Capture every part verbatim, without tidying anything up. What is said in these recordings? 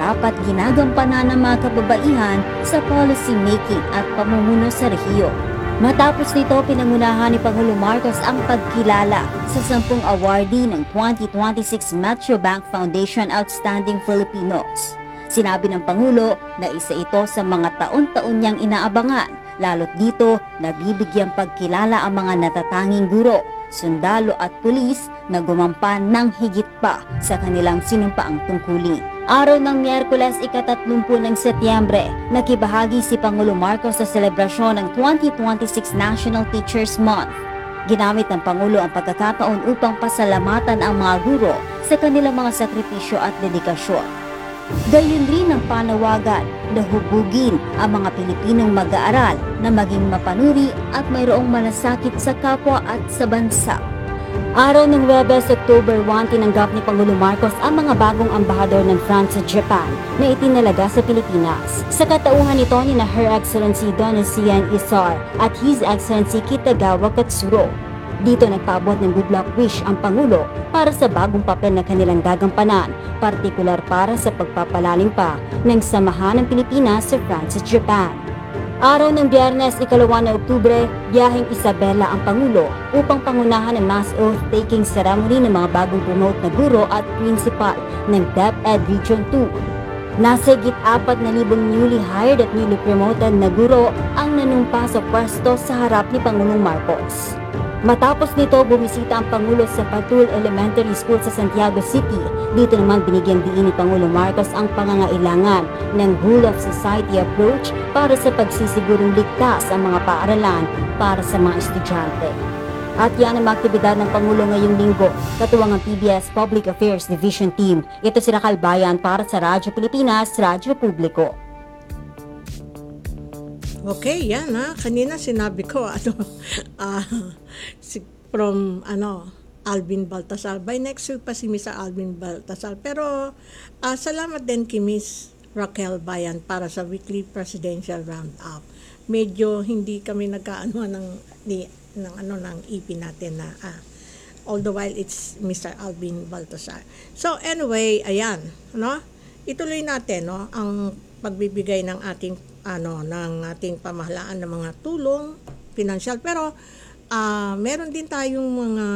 dapat ginagampanan ng mga kababaihan sa policy making at pamumuno sa rehiyon. Matapos nito, pinangunahan ni Pangulo Marcos ang pagkilala sa sampung awardee ng twenty twenty-six Metro Bank Foundation Outstanding Filipinos. Sinabi ng Pangulo na isa ito sa mga taon-taon niyang inaabangan, lalo't dito nabibigyang pagkilala ang mga natatanging guro, sundalo at pulis na gumampan ng higit pa sa kanilang sinumpaang tungkulin. Araw ng Miyerkules, ikatatlumput ng Setyembre, nakibahagi si Pangulo Marcos sa selebrasyon ng twenty twenty-six National Teachers Month. Ginamit ng Pangulo ang pagkakataon upang pasalamatan ang mga guro sa kanilang mga sakripisyo at dedikasyon. Gayon rin ang panawagan na hubugin ang mga Pilipinong mag-aaral na maging mapanuri at mayroong malasakit sa kapwa at sa bansa. Araw ng Huwebes, October first, tinanggap ni Pangulo Marcos ang mga bagong ambahador ng France sa Japan na itinalaga sa Pilipinas. Sa katauhan nito ni na Her Excellency Don Sian Isar at His Excellency Kitagawa Katsuro. Dito nagpaabot ng good luck wish ang Pangulo para sa bagong papel na kanilang gagampanan, partikular para sa pagpapalalim pa ng samahan ng Pilipinas sa France at Japan. Araw ng Biyernes, ikalawa ng Oktubre, biyaheng Isabela ang Pangulo upang pangunahan ang mass oath-taking ceremony ng mga bagong promote na guro at principal ng DepEd Region two. Nasa higit apat na libong newly hired at newly promoted na guro ang nanumpa sa pwesto sa harap ni Pangulong Marcos. Matapos nito, bumisita ang Pangulo sa Patul Elementary School sa Santiago City. Dito naman binigyang diin ni Pangulo Marcos ang pangangailangan ng whole of society approach para sa pagsisigurong ligtas ang mga paaralan para sa mga estudyante. At yan ang mga aktibidad ng Pangulo ngayong linggo, katuwang ang P B S Public Affairs Division Team. Ito si Raquel Bayan para sa Radyo Pilipinas, Radyo Publiko. Okay, yan ha. Kanina sinabi ko, ano, uh, si, from, ano, Alvin Baltasar. By next week pa si Miss Alvin Baltasar. Pero, uh, salamat din kay Miss Raquel Bayan para sa weekly presidential roundup. Medyo hindi kami nagkaano ng, ni, ng, ano, ng E P natin na, ah, all the while it's Mister Alvin Baltasar. So, anyway, ayan, no? Ituloy natin, no, ang pagbibigay ng ating ano ng ating pamahalaan ng mga tulong pinansyal, pero uh, meron din tayong mga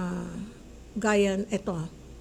gaya ito.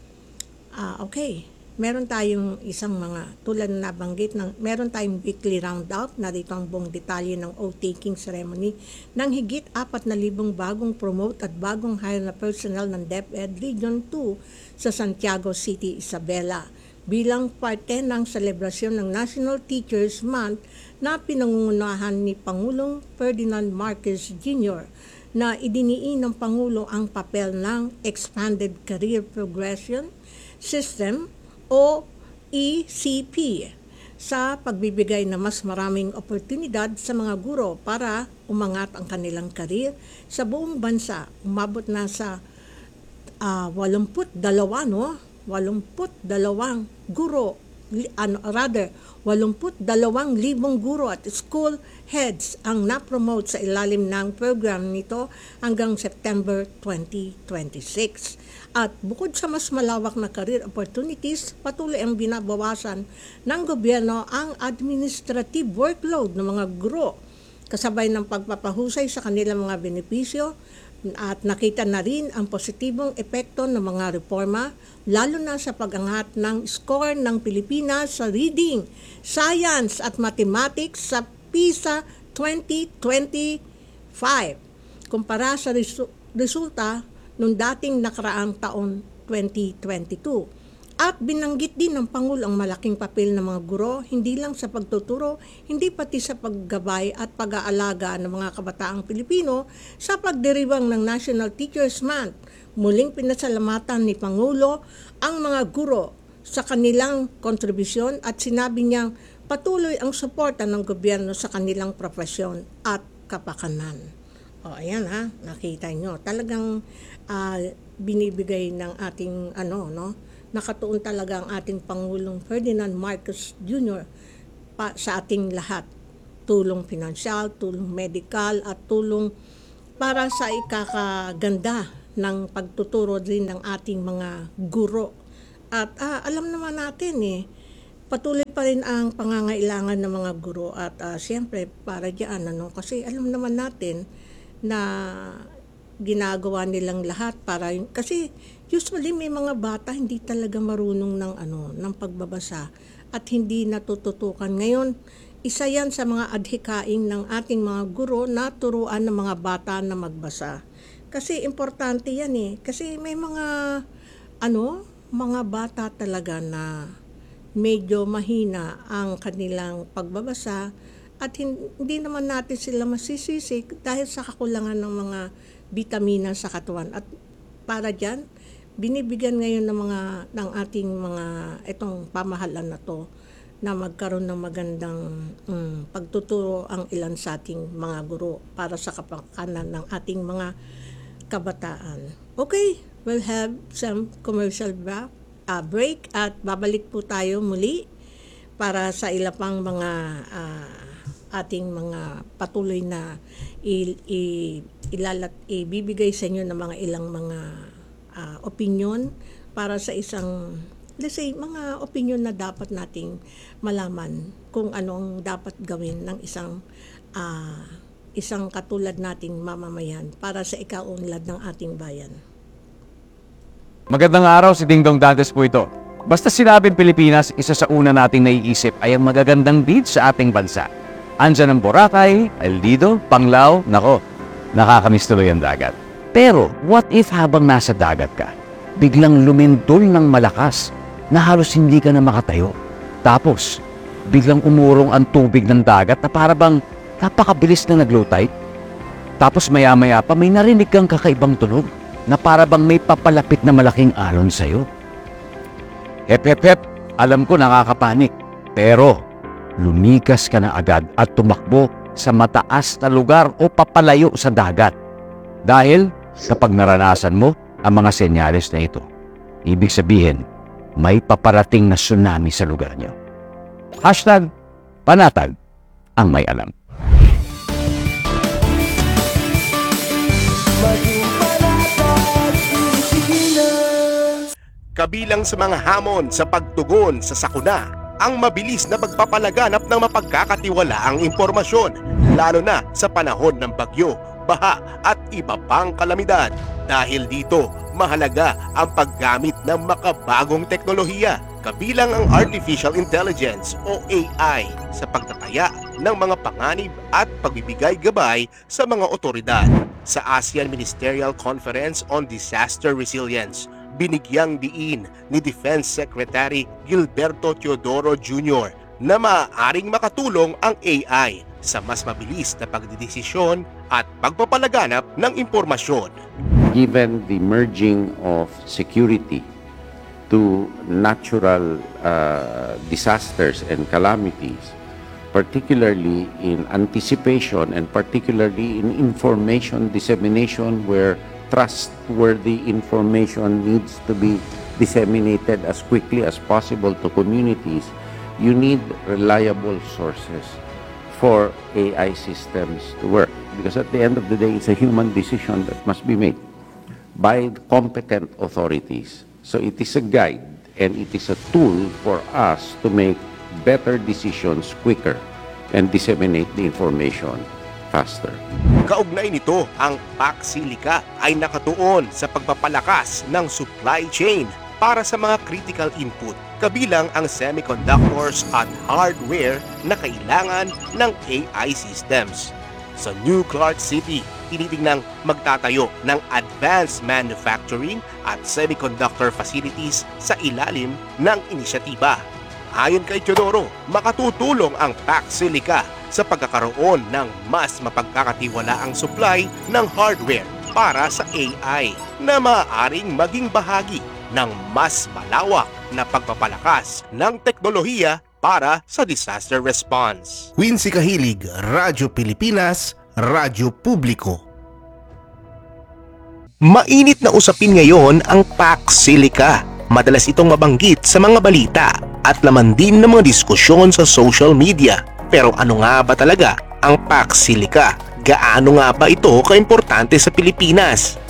Uh, okay, meron tayong isang mga tulad na nabanggit ng meron tayong weekly roundup na dito ang buong detalye ng oath-taking ceremony ng higit apat na libong bagong promote at bagong hire na personnel ng DepEd Region two sa Santiago City, Isabela, bilang parte ng selebrasyon ng National Teachers Month na pinangungunahan ni Pangulong Ferdinand Marcos Junior na idiniin ng Pangulo ang papel ng Expanded Career Progression System o E C P sa pagbibigay ng mas maraming oportunidad sa mga guro para umangat ang kanilang karir sa buong bansa. Umabot na sa uh, eighty-two, no? eighty-two guro, ano, rather, eighty-two libong guro at school heads ang na-promote sa ilalim ng program nito hanggang September twenty twenty-six. At bukod sa mas malawak na career opportunities, patuloy ang binabawasan ng gobyerno ang administrative workload ng mga guro, kasabay ng pagpapahusay sa kanilang mga benepisyo. At nakita na rin ang positibong epekto ng mga reforma, lalo na sa pag-angat ng score ng Pilipinas sa reading, science at mathematics sa PISA twenty twenty-five kumpara sa resu- resulta nung dating nakaraang taon twenty twenty-two. At binanggit din ng Pangulo ang malaking papel ng mga guro, hindi lang sa pagtuturo, hindi pati sa paggabay at pag-aalaga ng mga kabataang Pilipino sa pagdiriwang ng National Teachers Month. Muling pinasalamatan ni Pangulo ang mga guro sa kanilang kontribusyon at sinabi niyang patuloy ang suporta ng gobyerno sa kanilang profesyon at kapakanan. O ayan ha, nakita nyo. Talagang uh, binibigay ng ating ano, no? Nakatuon talaga ang ating Pangulong Ferdinand Marcos Junior pa, sa ating lahat. Tulong pinansyal, tulong medical at tulong para sa ikakaganda ng pagtuturo din ng ating mga guro. At ah, alam naman natin eh, patuloy pa rin ang pangangailangan ng mga guro at uh, siyempre para diyan ano kasi alam naman natin na ginagawa nilang lahat para yung, kasi usually may mga bata hindi talaga marunong ng ano ng pagbabasa at hindi natututukan. Ngayon, isa yan sa mga adhikain ng ating mga guro na turuan ng mga bata na magbasa. Kasi importante yan eh. Kasi may mga ano, mga bata talaga na medyo mahina ang kanilang pagbabasa at hindi naman natin sila masisisi dahil sa kakulangan ng mga bitamina sa katawan. At para diyan, binibigyan ngayon ng mga ng ating mga itong pamahalaan na to na magkaroon ng magandang um, pagtuturo ang ilan sa ating mga guro para sa kapakanan ng ating mga kabataan. Okay, we'll have some commercial break, uh, break at babalik po tayo muli para sa ilang pang mga uh, ating mga patuloy na i, i, ilalat, ibibigay sa inyo ng mga ilang mga uh, opinion para sa isang let's say, mga opinion na dapat nating malaman kung anong dapat gawin ng isang uh, isang katulad nating mamamayan para sa ikaunlad ng ating bayan. Magandang araw, si Dingdong Dantes po ito. Basta sinabing Pilipinas, isa sa una nating naiisip ay ang magagandang beach sa ating bansa. Andyan ang Boracay, El Nido, Panglao, nako, nakakamiss tuloy ang dagat. Pero, what if habang nasa dagat ka, biglang lumindol ng malakas na halos hindi ka na makatayo. Tapos, biglang umurong ang tubig ng dagat na para bang napakabilis na nag-low tide. Tapos maya-maya pa may narinig kang kakaibang tunog na para bang may papalapit na malaking alon sa'yo. Hep hep hep, alam ko nakakapanik. Pero, lumikas ka na agad at tumakbo sa mataas na lugar o papalayo sa dagat. Dahil kapag naranasan mo ang mga senyales na ito, ibig sabihin, may paparating na tsunami sa lugar nyo. Hashtag panatag ang may alam. Kabilang sa mga hamon sa pagtugon sa sakuna, ang mabilis na pagpapalaganap ng mapagkakatiwalaang impormasyon, lalo na sa panahon ng bagyo, baha at iba pang kalamidad. Dahil dito, mahalaga ang paggamit ng makabagong teknolohiya, kabilang ang Artificial Intelligence o A I sa pagtataya ng mga panganib at pagbibigay gabay sa mga otoridad. Sa ASEAN Ministerial Conference on Disaster Resilience, binigyang diin ni Defense Secretary Gilberto Teodoro Junior na maaaring makatulong ang A I sa mas mabilis na pagdidesisyon at pagpapalaganap ng impormasyon. Given the merging of security to natural uh, disasters and calamities, particularly in anticipation and particularly in information dissemination where trustworthy information needs to be disseminated as quickly as possible to communities, you need reliable sources for A I systems to work. Because at the end of the day, it's a human decision that must be made by competent authorities. So it is a guide and it is a tool for us to make better decisions quicker and disseminate the information faster. Kaugnay nito, ang PAC-SILICA ay nakatuon sa pagpapalakas ng supply chain para sa mga critical input, kabilang ang semiconductors at hardware na kailangan ng A I systems. Sa New Clark City, tinitingnang magtatayo ng advanced manufacturing at semiconductor facilities sa ilalim ng inisyatiba. Ayon kay Teodoro, makatutulong ang PAC-SILICA sa pagkakaroon ng mas mapagkakatiwalaang supply ng hardware para sa A I na maaaring maging bahagi ng mas malawak na pagpapalakas ng teknolohiya para sa disaster response. Quincy Kahilig, Radyo Pilipinas, Radyo Publiko. Mainit na usapin ngayon ang PAC-SILICA. Madalas itong mabanggit sa mga balita at laman din ng mga diskusyon sa social media. Pero ano nga ba talaga ang PAC-SILICA? Gaano nga ba ito kaimportante sa Pilipinas?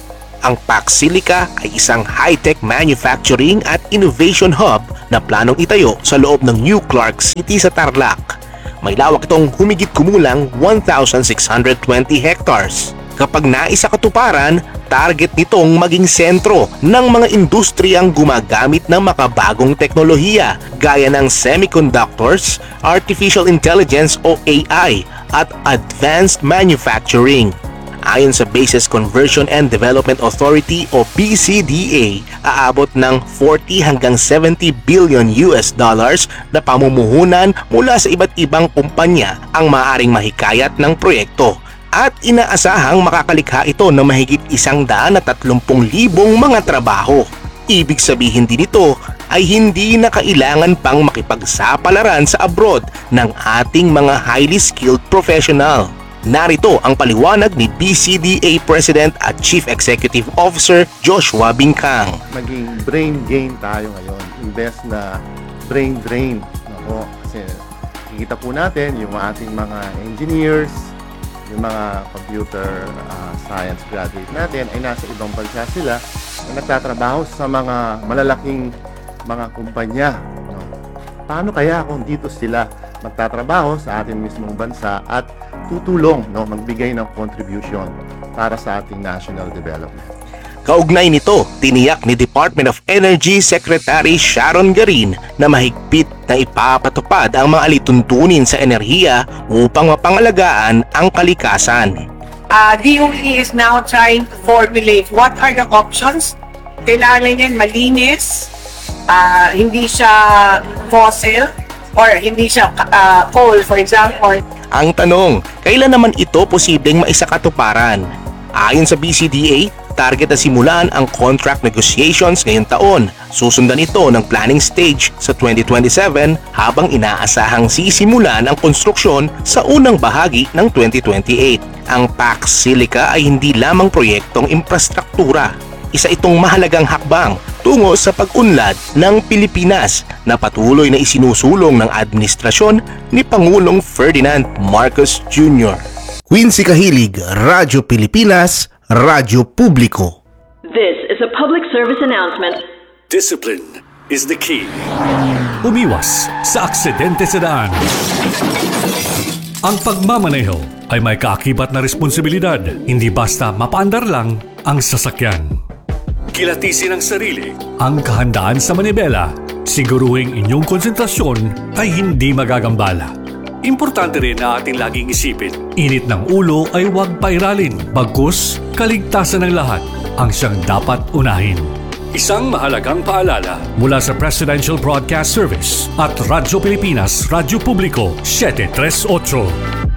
Ang Pax Silica ay isang high-tech manufacturing at innovation hub na planong itayo sa loob ng New Clark City sa Tarlac. May lawak itong humigit kumulang one thousand six hundred twenty hectares. Kapag naisa katuparan, target nitong maging sentro ng mga industriyang gumagamit ng makabagong teknolohiya gaya ng semiconductors, artificial intelligence o A I at advanced manufacturing. Ayon sa Bases Conversion and Development Authority o B C D A, aabot ng forty hanggang seventy billion U S dollars na pamumuhunan mula sa iba't ibang kumpanya ang maaaring mahikayat ng proyekto. At inaasahang makakalikha ito ng mahigit isang daan na tatlumpung libong mga trabaho. Ibig sabihin din ito ay hindi na kailangan pang makipagsapalaran sa abroad ng ating mga highly skilled professional. Narito ang paliwanag ni B C D A President at Chief Executive Officer Joshua Bingkang. Maging brain gain tayo ngayon, imbes na brain drain. Ako, kasi kikita po natin yung ating mga engineers, yung mga computer uh, science graduate natin ay nasa ibang bansa sila na nagtatrabaho sa mga malalaking mga kumpanya. No? Paano kaya kung dito sila magtatrabaho sa ating mismong bansa at tutulong, no, magbigay ng contribution para sa ating national development? Kaugnay nito, tiniyak ni Department of Energy Secretary Sharon Garin na mahigpit na ipapatupad ang mga alituntunin sa enerhiya upang mapangalagaan ang kalikasan. Uh, D O E is now trying to formulate what are the options. Kailangan yan malinis, uh, hindi siya fossil, or hindi siya uh, coal, for example. Ang tanong, kailan naman ito posibleng maisakatuparan? Ayon sa B C D A, target na simulan ang contract negotiations ngayong taon. Susundan ito ng planning stage sa twenty twenty-seven habang inaasahang sisimulan ang konstruksyon sa unang bahagi ng twenty twenty-eight. Ang Pax Silica ay hindi lamang proyektong infrastruktura. Isa itong mahalagang hakbang tungo sa pag-unlad ng Pilipinas na patuloy na isinusulong ng administrasyon ni Pangulong Ferdinand Marcos Junior Quincy Kahilig, Radyo Pilipinas, Radyo Publiko. This is a public service announcement. Discipline is the key. Umiwas sa aksidente sa daan. Ang pagmamaneho ay may kaakibat na responsibilidad, hindi basta mapaandar lang ang sasakyan. Kilatisin ang sarili, ang kahandaan sa manibela, siguruhing inyong konsentrasyon ay hindi magagambala. Importante rin na ating laging isipin, init ng ulo ay huwag pairalin, bagkus kaligtasan ng lahat ang siyang dapat unahin. Isang mahalagang paalala mula sa Presidential Broadcast Service at Radyo Pilipinas, Radyo Publiko, seven thirty-eight.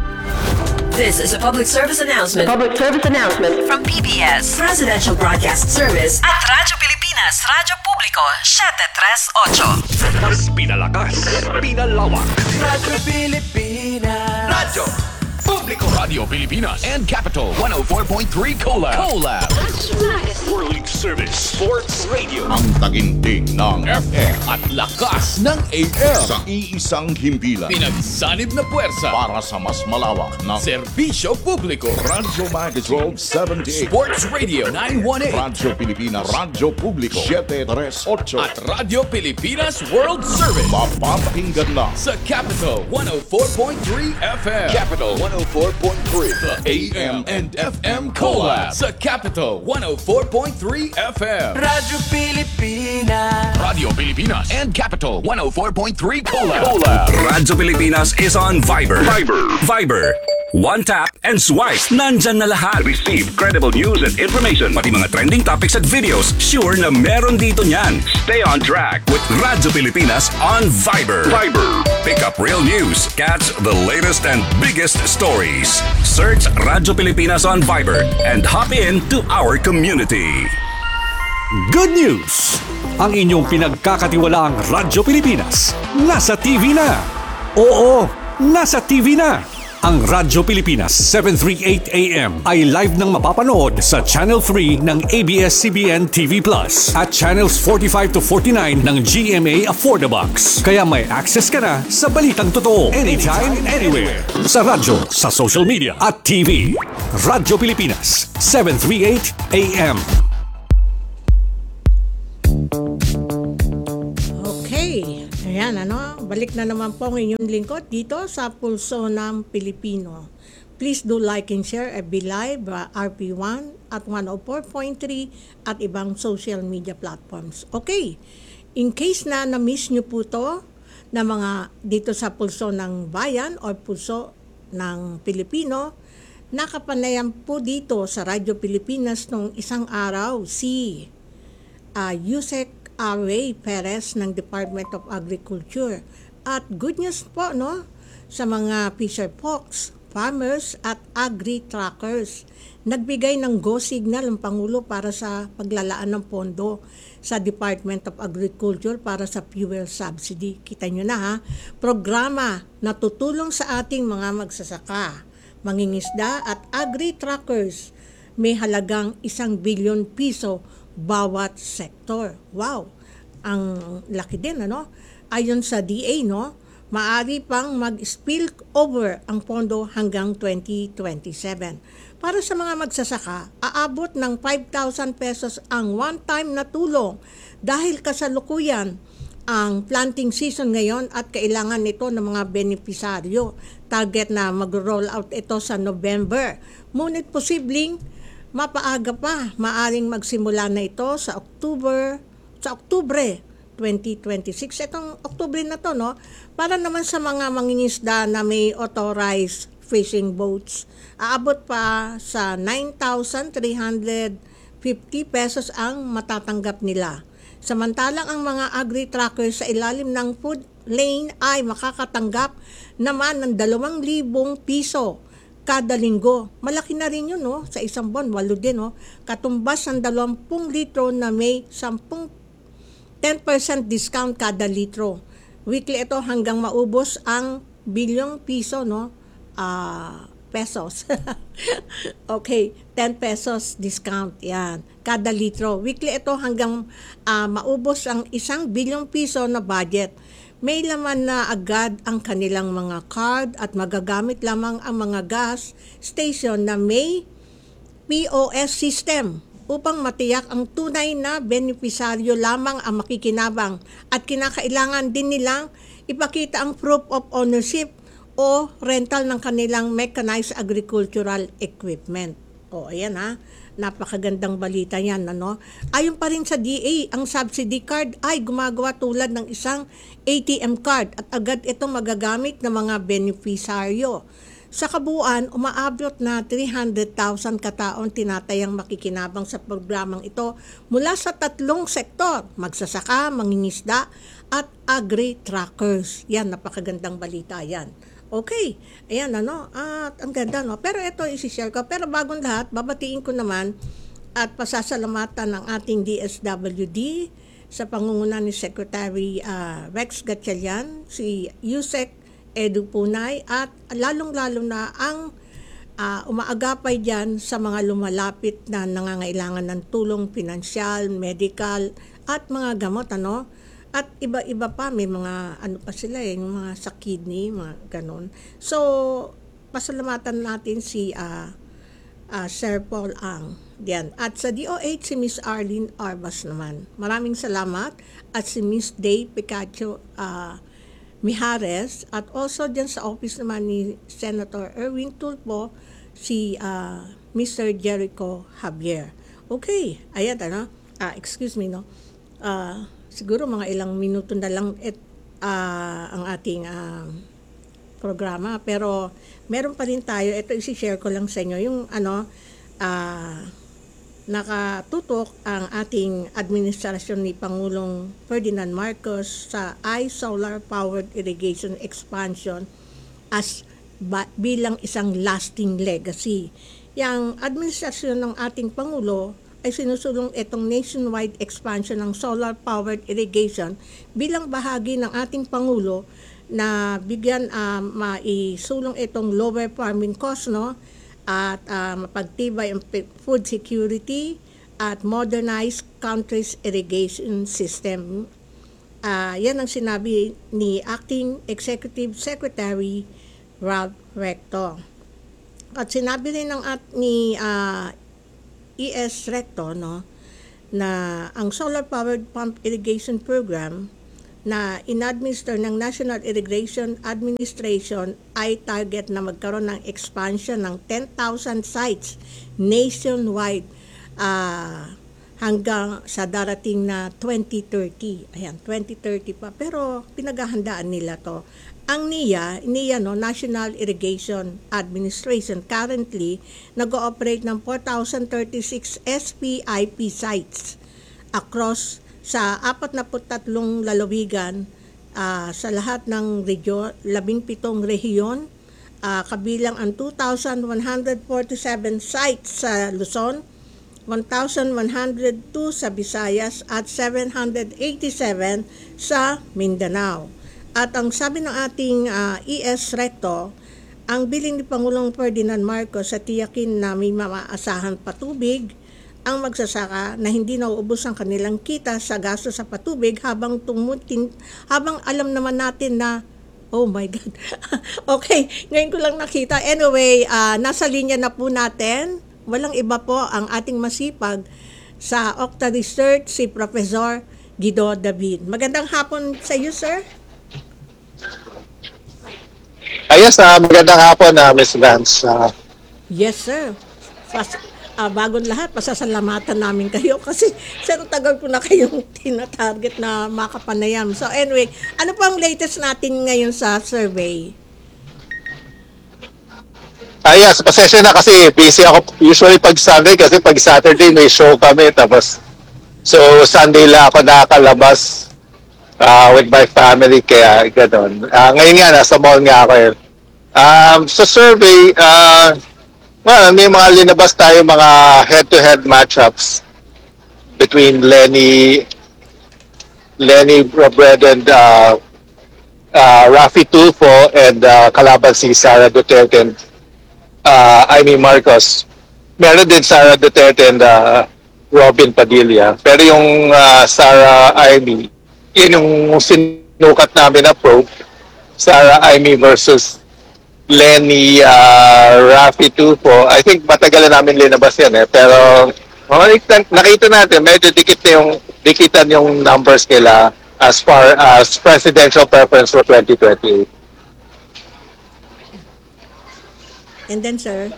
This is a public service announcement. Public service announcement from P B S Presidential Broadcast Service at Radyo Pilipinas, Radyo Publiko, seven thirty-eight. Mas pinalakas, pinalawak. Radyo Pilipinas. Radyo Publiko. Radio Pilipinas and Capital one oh four point three Collab. Collab. World Service Sports Radio. Ang taginting ng F M at lakas ng A M sa iisang himpilan. Pinagsanib na puwersa Para sa mas malawak na serbisyo publiko. Radyo Magazine twelve seventy-eight, Sports Radio nine eighteen Radyo Pilipinas, Radyo Publiko seven thirty-eight at Radyo Pilipinas World Service. mapapakinggan na Sa Capital one oh four point three F M. Capital one oh four point three. The A M and F M Collab. Sa Capital one oh four point three F M. Radyo Pilipinas. Radio Pilipinas and Capital one oh four point three Collab. Radyo Pilipinas is on Viber. Viber. Viber. One tap and swipe. Nandyan na lahat. Receive credible news and information. Pati mga trending topics at videos. Sure na meron dito niyan. Stay on track with Radyo Pilipinas on Viber. Viber. Pick up real news. Catch the latest and biggest stories. Search Radyo Pilipinas on Viber and hop in to our community. Good news! Ang inyong pinagkakatiwalaang Radyo Pilipinas nasa T V na. Oo, nasa T V na. Ang Radyo Pilipinas seven thirty-eight A M ay live nang mapapanood sa Channel three ng A B S C B N T V Plus at Channels forty-five to forty-nine ng G M A Affordabox. Kaya may access ka na sa balitang totoo anytime, anywhere. Sa radyo, sa social media at T V. Radyo Pilipinas seven thirty-eight A M. Ayan, ano, balik na naman po ang inyong lingkod dito sa Pulso ng Pilipino. Please do like and share F B Live, uh, R P one at one oh four point three at ibang social media platforms. Okay, in case na na-miss nyo po to na mga dito sa Pulso ng Bayan o Pulso ng Pilipino, nakapanayan po dito sa Radyo Pilipinas nung isang araw si uh, Yusek A. Ray Perez ng Department of Agriculture. At good news po, no, sa mga fisher folks, farmers at agri-trackers. Nagbigay ng go signal ang Pangulo para sa paglalaan ng pondo sa Department of Agriculture para sa fuel subsidy. Kita nyo na ha, programa na tutulong sa ating mga magsasaka, mangingisda at agri-trackers. May halagang isang bilyon piso bawat sektor. Wow, ang laki din, ano? Ayon sa D A, no, maaari pang mag-spill over ang pondo hanggang twenty twenty-seven. Para sa mga magsasaka, aabot ng five thousand pesos ang one-time na tulong dahil kasalukuyan ang planting season ngayon at kailangan nito ng mga benepisaryo. Target na mag-roll out ito sa November. Ngunit posibleng mapaaga pa, maaring magsimula na ito sa October, sa Oktubre twenty twenty-six. Itong Oktubre na to, no? Para naman sa mga mangingisda na may authorized fishing boats, aabot pa sa nine thousand three hundred fifty pesos ang matatanggap nila. Samantalang ang mga agri-trackers sa ilalim ng food lane ay makakatanggap naman ng dalawang libong piso kada linggo. Malaki na rin yun, no? Sa isang buwan, walo din, no? Katumbas ng dalawampung litro na may sampung ten percent discount kada litro. Weekly ito hanggang maubos ang bilyong piso, no? Ah, pesos. Okay, ten pesos discount yan kada litro. Weekly ito hanggang uh, maubos ang isang bilyong piso na budget. May laman na agad ang kanilang mga card at magagamit lamang ang mga gas station na may P O S system upang matiyak ang tunay na benepisaryo lamang ang makikinabang at kinakailangan din nilang ipakita ang proof of ownership o rental ng kanilang mechanized agricultural equipment. O ayan ha, napakagandang balita yan. Ano? Ayon pa rin sa D A, ang subsidy card ay gumagawa tulad ng isang A T M card at agad itong magagamit ng mga benepisaryo. Sa kabuuan, umaabot na three hundred thousand kataon tinatayang makikinabang sa programang ito mula sa tatlong sektor, magsasaka, mangingisda, at agri-trackers. Yan, napakagandang balita yan. Okay, ayan ano, at ang ganda, no? Pero ito isi-share ko. Pero bagong lahat, babatiin ko naman at pasasalamatan ng ating D S W D sa pangunguna ni Secretary uh, Rex Gatchalian, si Yusek Edu Punay, at lalong-lalo na ang uh, umaagapay dyan sa mga lumalapit na nangangailangan ng tulong pinansyal, medical, at mga gamot, ano? At iba-iba pa, may mga ano pa sila eh, yung mga sa kidney, mga ganon. So, pasalamatan natin si uh, uh, Sir Paul Ang. Diyan. At sa D O H, si Miss Arlene Arbas naman. Maraming salamat. At si Miss Day Picacho uh, Mijares, at also dyan sa office naman ni Senator Erwin Tulfo, si uh, Mister Jericho Javier. Okay, ayan ano, ah, excuse me, no, uh, siguro mga ilang minuto na lang et, uh, ang ating uh, programa, pero meron pa rin tayo, ito isi-share ko lang sa inyo, yung ano, ah, uh, nakatutok ang ating administrasyon ni Pangulong Ferdinand Marcos sa I-Solar Powered Irrigation Expansion as ba- bilang isang lasting legacy. Yang administrasyon ng ating Pangulo ay sinusulong itong nationwide expansion ng solar powered irrigation bilang bahagi ng ating Pangulo na bigyan uh, maisulong itong lower farming cost, no? At uh, mapagtibay ang food security at modernize country's irrigation system. Uh, yan ang sinabi ni Acting Executive Secretary Ralph Recto. At sinabi rin ng at ni uh, E S Recto, no, na ang solar powered pump irrigation program na in-administer ng National Irrigation Administration ay target na magkaroon ng expansion ng ten thousand sites nationwide ah, hanggang sa darating na twenty thirty. Ayan, twenty thirty pa. Pero pinaghahandaan nila to. Ang N I A, N I A no, National Irrigation Administration, currently nag-ooperate ng four thousand thirty-six S P I P sites across sa apat na tatlong lalawigan uh, sa lahat ng regyo, labing pitong rehiyon, uh, kabilang ang two thousand one hundred forty-seven sites sa Luzon, one thousand one hundred two sa Visayas at seven hundred eighty-seven sa Mindanao. At ang sabi ng ating uh, E S Recto, ang biling ni Pangulong Ferdinand Marcos sa tiyakin na may maaasahan patubig ang magsasaka na hindi nauubos ang kanilang kita sa gasto sa patubig habang tumutin, habang alam naman natin na, oh my God. Okay, ngayon ko lang nakita. Anyway, uh, nasa linya na po natin. Walang iba po ang ating masipag sa Octa Research, si Professor Guido David. Magandang hapon sa iyo, sir. Ayos, uh, magandang hapon na uh, Miz Vance. Uh, yes, sir. Fast, uh, bagong lahat, pasasalamatan namin kayo kasi sir, tagal ko na kayong tina-target na makapanayam. So anyway, ano po ang latest natin ngayon sa survey? Ayos, pasensya na kasi busy ako usually pag Sunday kasi pag Saturday may show kami tapos so Sunday lang ako nakakalabas uh, with my family kaya gano'n. Uh, ngayon nga, nasa mall nga ako eh. Um, sa survey, uh, well, may mga linabas tayo mga head-to-head matchups between Lenny Lenny Robredo and uh, uh, Raffy Tulfo and uh, kalaban si Sara Duterte and uh, Amy Marcos. Meron din Sara Duterte and uh, Robin Padilla. Pero yung uh, Sara Amy, yun yung sinukat namin na probe, Sara Amy versus Lenny uh, Raffy Tulfo. I think matagal na namin linabas yan eh. Pero nakita, nakita natin, medyo dikit na yung, dikitan yung numbers nila as far as presidential preference for twenty twenty-eight. And then, sir?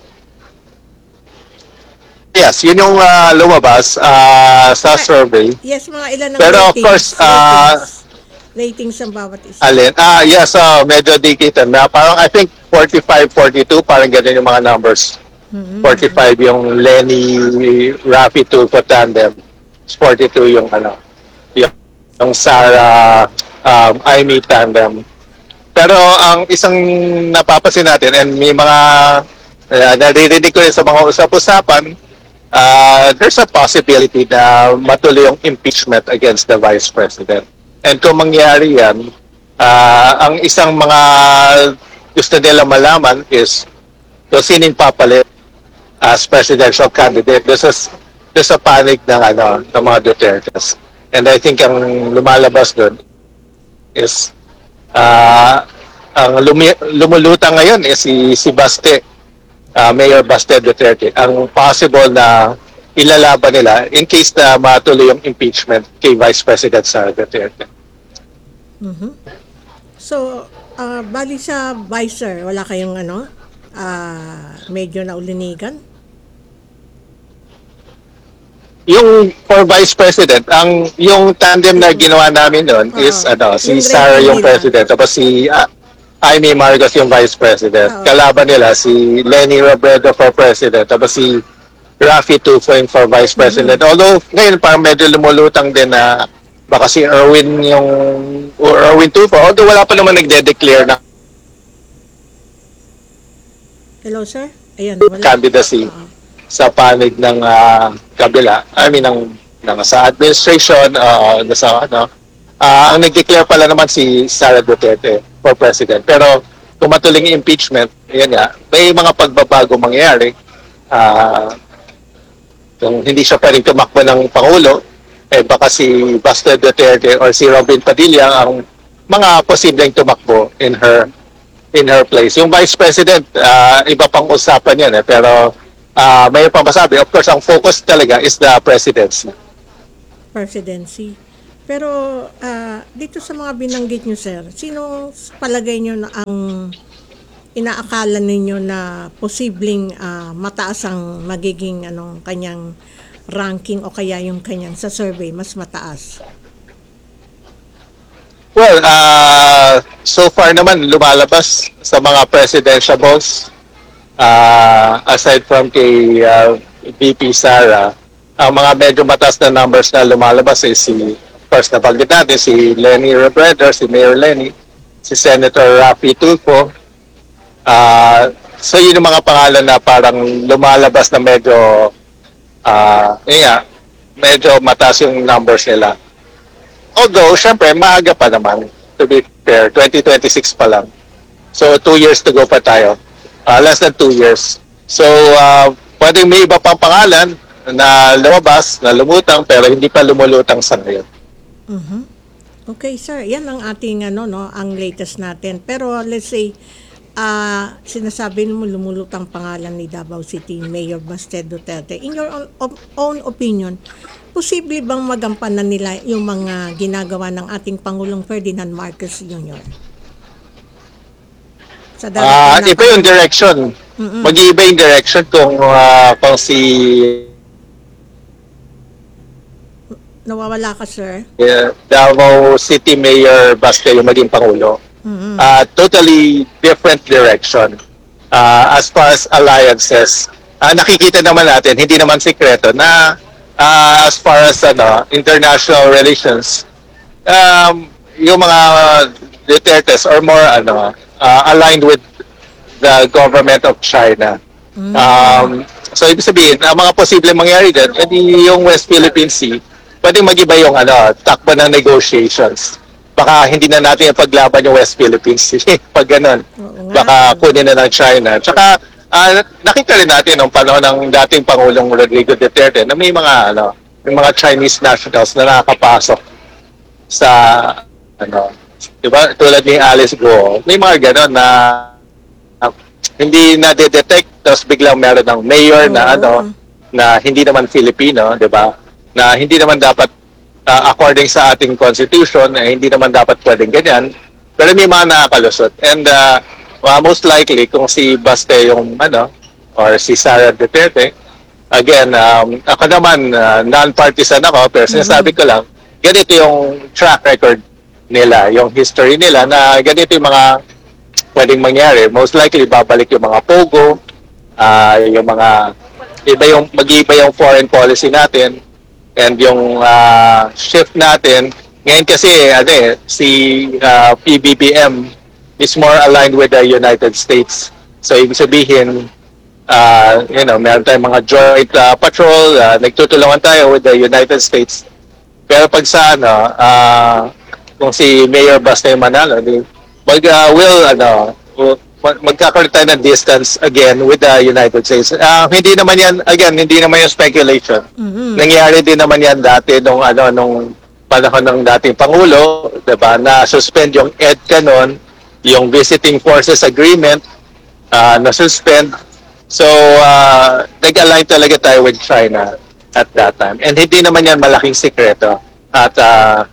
Yes, yun yung uh, lumabas uh, sa survey. Yes, mga ilan ng Pero ratings, of course, uh, ratings ng bawat isa. alin? Ah, yes, uh, medyo dikitan na. Parang I think forty-five forty-two, parang ganun yung mga numbers. Mm-hmm. forty-five yung Lenny Raffy Tulfo tandem. forty-two yung ano, yung, yung Sara um, Amy tandem. Pero ang isang napapasin natin and may mga uh, naririnig ko rin sa mga usap-usapan, uh, there's a possibility na matuloy yung impeachment against the Vice President. And kung mangyari yan, uh, ang isang mga gusto nila malaman is kung sining papalit as presidential candidate. This is there's a panic ng, ano, ng mga Dutertes. And I think ang lumalabas doon is uh, ang lumi- lumulutang ngayon is si, si Baste, uh, Mayor Baste Duterte. Ang possible na ilalaban nila in case na matuloy yung impeachment kay Vice President Sara Duterte. Mm-hmm. So, uh, bali sa Vice, sir, wala kayong ano, uh, medyo naulinigan? Yung for Vice President, ang yung tandem na ginawa namin noon uh, is ano, si Sara yung President, tapos si uh, Amy Marcos yung Vice President. Uh, Kalaban nila si Lenny Robredo for President, tapos si Raffy Tulfo for Vice President. Mm-hmm. Although ngayon parang medyo lumulutang din na baka si Erwin yung or Erwin Tulfo, although wala pa naman nagde-declare na Hello, sir? Ayan, wala. candidacy uh-huh. sa panig ng uh, kabila, I mean, ng, ng sa administration, uh, sa ano, uh, ang nag-declare pala naman si Sara Duterte for President. Pero kung matuloy yung impeachment, yan nga, may mga pagbabago mangyayari. Uh, kung hindi siya pwedeng tumakbo ng Pangulo, eh baka si Baste Duterte or si Robin Padilla ang mga posibleng tumakbo in her in her place. Yung Vice President, uh, iba pang usapan yan eh, pero Uh, mayroon pang masabi. Of course, ang focus talaga is the presidency. Presidency. Pero ah, dito sa mga binanggit nyo, sir, sino palagay nyo na ang inaakala ninyo na posibleng ah, mataas ang magiging anong kanyang ranking o kaya yung kanyang sa survey mas mataas? Well, uh, so far naman lumalabas sa mga presidentiables, uh, aside from kay uh, V P Sara, ang mga medyo mataas na numbers na lumalabas is si, first na banggit natin, si Lenny Robredo, si Mayor Lenny, si Senator Raffy Tulfo. Uh, so yun yung mga pangalan na parang lumalabas na medyo, uh, yun nga, medyo mataas yung numbers nila. Although, syempre, maaga pa naman, to be fair, twenty twenty-six pa lang. So, two years to go pa tayo. Uh, less than two years. So, uh, pwedeng may iba pang pangalan na lumabas, na lumutang, pero hindi pa lumulutang sa ngayon. Mhm. Okay, sir. Yan ang ating ano, no, ang latest natin. Pero let's say, ah sinasabi mo lumulutang pangalan ni Davao City Mayor Baste Duterte. In your own, op- own opinion, posible bang magampanan nila yung mga ginagawa ng ating Pangulong Ferdinand Marcos Junior? Sa Ah, darating na- iba yung direction. Mm-mm. Mag-iiba yung direction kung, uh, kung si Nawawala ka, sir. uh, Davao City Mayor Baste yung maging Pangulo. Mhm. Uh, totally different direction. Uh, as far as alliances, uh, nakikita naman natin, hindi naman sikreto na uh, as far as ano, international relations, um, yung mga Dutertes or more ano, uh, aligned with the government of China. Um, so ibig sabihin, ang mga posibleng mangyari din, edi yung West Philippine Sea, pwedeng mag-iba yung ano, takbo ng negotiations. Baka hindi na natin yung paglaban yung West Philippine Sea. Pag ganun, baka kunin na ng China. Tsaka, uh, nakita rin natin nung panahon ng dating Pangulong Rodrigo Duterte na may mga, ano, may mga Chinese nationals na nakakapasok sa, ano, di ba, tulad ni Alice Go, may mga ganun na uh, hindi na-detect, tapos biglang meron ng mayor na, ano, na hindi naman Filipino, di ba, na hindi naman dapat Uh, according sa ating constitution, eh, hindi naman dapat pwedeng ganyan. Pero may mga nakakalusot. And uh, uh, most likely, kung si Baste yung, ano, or si Sara Duterte, again, um, ako naman, uh, non-partisan ako, pero sinasabi ko lang, ganito yung track record nila, yung history nila, na ganito yung mga pwedeng mangyari. Most likely, babalik yung mga pogo, uh, yung mga, iba yung, mag-iiba yung foreign policy natin, and yung uh, shift natin, ngayon kasi ano eh, si uh, P B B M is more aligned with the United States. So ibig sabihin, uh, you know, meron tayong mga joint uh, patrol, uh, nagtutulungan tayo with the United States. Pero pag sa ano, uh, kung si Mayor Baste Manalo, di, mag uh, will ano, mag- magkakaroon tayo ng distance again with the United States. Uh, hindi naman yan, again, hindi naman yung speculation. Mhm. Nangyari din naman yan dati nung ano nung panahon ng dating Pangulo, 'di ba, na suspend yung EDCA noon, yung Visiting Forces Agreement, uh, na suspend. So, uh, nag-align talaga tayo with China at that time. And hindi naman yan malaking sikreto. At uh,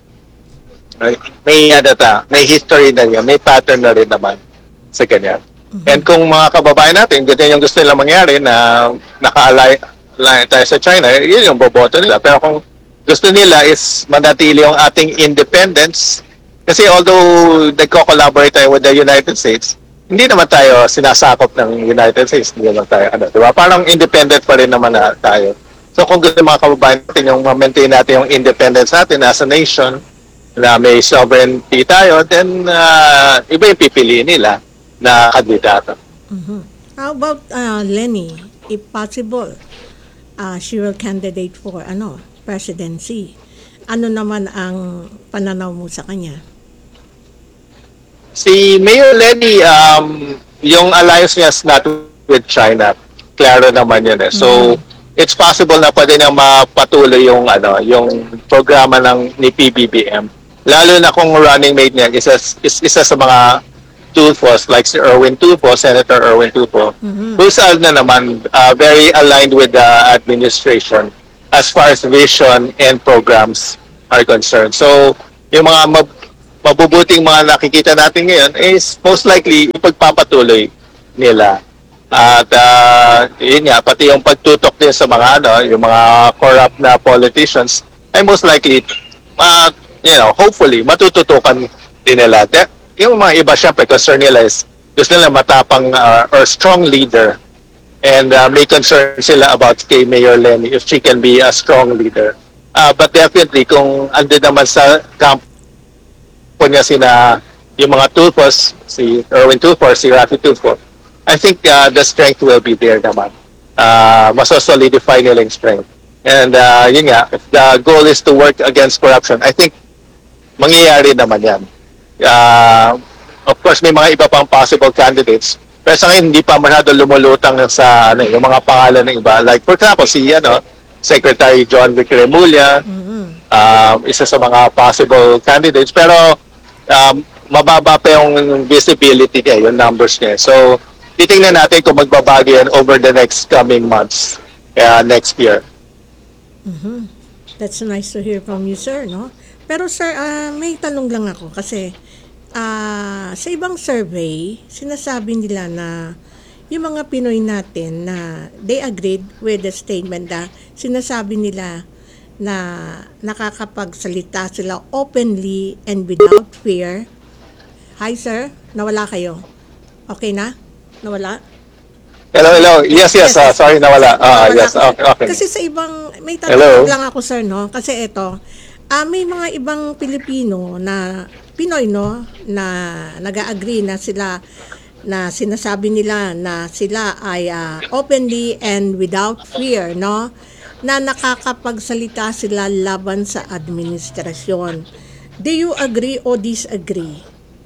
may ano ta, may history na yan, may pattern na rin naman sa ganyan. And kung mga kababayan natin, ganyan yung gusto nila mangyari na naka-align tayo sa China, yun yung boboto nila. Pero kung gusto nila is manatili yung ating independence, kasi although nagko-collaborate tayo with the United States, hindi naman tayo sinasakop ng United States, hindi naman tayo, ano, diba? Parang independent pa rin naman na tayo. So kung gusto ng mga kababayan natin, yung ma-maintain natin yung independence natin as a nation, na may sovereignty tayo, then uh, iba yung pipiliin nila na kandidato. Mhm. How about uh, Lenny, if possible, uh, she will candidate for ano presidency. Ano naman ang pananaw mo sa kanya? Si Mayor Lenny, um, yung alliance niya is not with China. Klaro naman yun eh. So, it's possible na pwede niya mapatuloy yung, ano, yung programa ng ni P B B M. Lalo na kung running mate niya, isa, is, isa sa mga Tulfos, like si Erwin Tulfo, Senator Erwin Tulfo, Mhm. who's uh, na naman uh, very aligned with the administration as far as vision and programs are concerned. So, yung mga mab- mabubuting mga nakikita natin ngayon is most likely ipagpapatuloy nila. At uh, yun nga, pati yung pagtutok din sa mga ano, yung mga corrupt na politicians ay most likely, uh, you know, hopefully, matututukan din nila. De- yung mga iba, syempre, concern nila is gusto nila matapang uh, or strong leader. And uh, may concern sila about kay Mayor Lenny if she can be a strong leader. Uh, but definitely, kung andun naman sa camp po niya sina yung mga Tulfos, si Erwin Tulfo, si Rafi Tulfo, I think uh, the strength will be there naman. Uh, maso-solidify nila yung strength. And uh, yun nga, if the goal is to work against corruption, I think mangyayari naman yan. Uh, of course, may mga iba pang possible candidates. Pero sa ngayon, hindi pa masyado lumulutang sa ano, yung mga pangalan ng iba. Like, for example, si ano, Secretary John Vic Remulla, um, isa sa mga possible candidates. Pero um, mababa pa yung visibility niya, yung numbers niya. So, titingnan natin kung magbabago yan over the next coming months, uh, next year. Mhm. That's nice to hear from you, sir, no? Pero sir, ah, may tanong lang ako kasi ah, sa ibang survey, sinasabi nila na yung mga Pinoy natin na they agreed with the statement na sinasabi nila na nakakapagsalita sila openly and without fear. Hi, sir. Nawala kayo. Okay na? Nawala? Hello, hello. Yes, yes. Uh, sorry, nawala. Ah, Nawala yes, ako. okay, okay. Kasi sa ibang, may Hello? tanong lang ako, sir, no? Kasi ito, ah may mga ibang Pilipino na, Pinoy, no? Na nag-agree na sila, na sinasabi nila na sila ay ah, openly and without fear, no? Na nakakapagsalita sila laban sa administrasyon. Do you agree or disagree?